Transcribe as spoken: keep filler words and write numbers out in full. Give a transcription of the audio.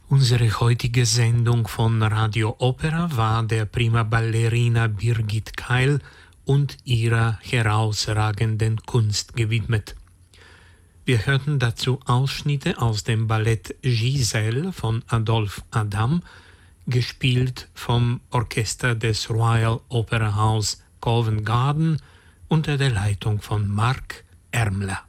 Unsere heutige Sendung von Radio Opera war der Prima Ballerina Birgit Keil und ihrer herausragenden Kunst gewidmet. Wir hörten dazu Ausschnitte aus dem Ballett Giselle von Adolphe Adam, gespielt vom Orchester des Royal Opera House Covent Garden unter der Leitung von Marc Ermler.